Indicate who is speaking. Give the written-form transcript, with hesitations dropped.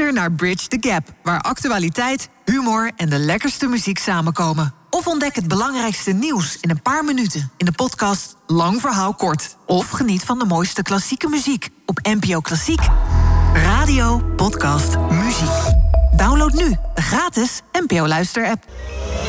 Speaker 1: Luister naar Bridge the Gap, waar actualiteit, humor en de lekkerste muziek samenkomen. Of ontdek het belangrijkste nieuws in een paar minuten in de podcast Lang Verhaal Kort. Of geniet van de mooiste klassieke muziek op NPO Klassiek. Radio, podcast, muziek. Download nu de gratis NPO Luister-app.